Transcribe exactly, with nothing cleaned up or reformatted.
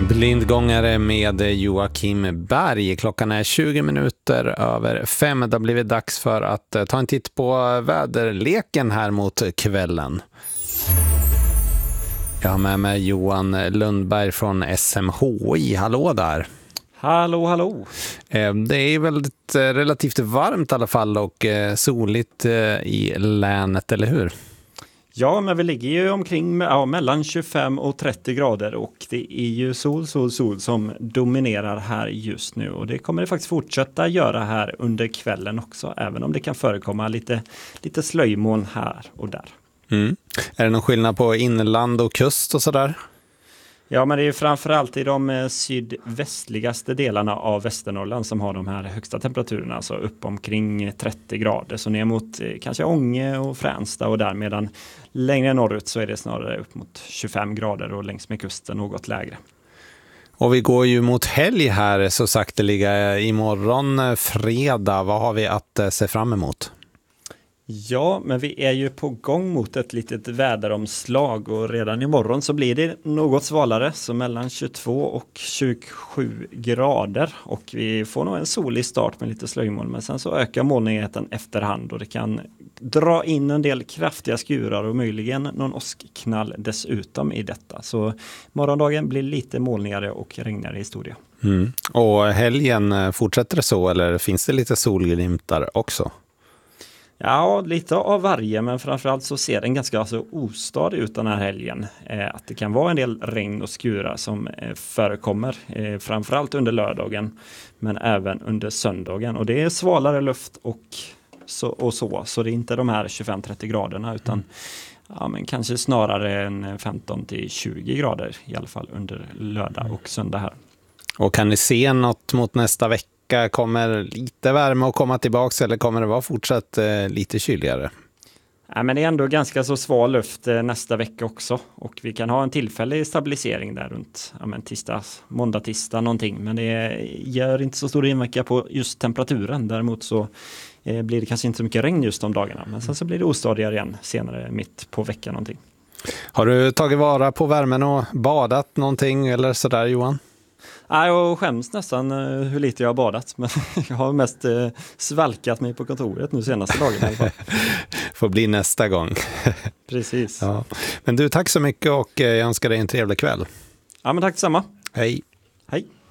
Blindgångare med Joakim Berg. Klockan är tjugo minuter över fem. Det har blivit dags för att ta en titt på väderleken här mot kvällen. Jag har med mig Johan Lundberg från S M H I. Hallå där! Hallå, hallå! Det är väldigt relativt varmt i alla fall och soligt i länet, eller hur? Ja, men vi ligger ju omkring ja, mellan tjugofem och trettio grader och det är ju sol, sol, sol som dominerar här just nu. Och det kommer det faktiskt fortsätta göra här under kvällen också, även om det kan förekomma lite, lite slöjmoln här och där. Mm. Är det någon skillnad på inland och kust och sådär? Ja, men det är ju framförallt i de sydvästligaste delarna av Västernorrland som har de här högsta temperaturerna, alltså upp omkring trettio grader. Så ner mot kanske Ånge och Fränsta och där, medan längre norrut så är det snarare upp mot tjugofem grader och längs med kusten något lägre. Och vi går ju mot helg här så sakteliga. Imorgon fredag, vad har vi att se fram emot? Ja, men vi är ju på gång mot ett litet väderomslag och redan imorgon så blir det något svalare, så mellan tjugotvå och tjugosju grader, och vi får nog en solig start med lite slöjmoln, men sen så ökar molnigheten efterhand och det kan dra in en del kraftiga skurar och möjligen någon åskknall dessutom i detta. Så morgondagen blir lite molnigare och regnigare historia. Mm. Och helgen, fortsätter det så eller finns det lite solglimtar också? Ja, lite av varje, men framförallt så ser den ganska alltså, ostadig ut den här helgen. Eh, att det kan vara en del regn och skurar som eh, förekommer, eh, framförallt under lördagen, men även under söndagen. Och det är svalare luft och så, och så, så det är inte de här tjugofem till trettio graderna, utan ja, men kanske snarare en femton till tjugo grader i alla fall under lördag och söndag här. Och kan ni se något mot nästa vecka? Kommer lite värme att komma tillbaka eller kommer det vara fortsatt eh, lite kyligare? Ja, men det är ändå ganska så sval luft eh, nästa vecka också, och vi kan ha en tillfällig stabilisering där runt ja, men tisdag, måndag, tisdag någonting, men det gör inte så stor inverkan på just temperaturen. Däremot så eh, blir det kanske inte så mycket regn just de dagarna, men sen så blir det ostadigare igen senare mitt på veckan någonting. Har du tagit vara på värmen och badat någonting eller sådär, Johan? Nej, jag skäms nästan hur lite jag har badat, men jag har mest eh, svalkat mig på kontoret nu senaste dagen i alla fall. Får bli nästa gång. Precis. Ja. Men du, tack så mycket och jag önskar dig en trevlig kväll. Ja, men tack detsamma. Hej. Hej.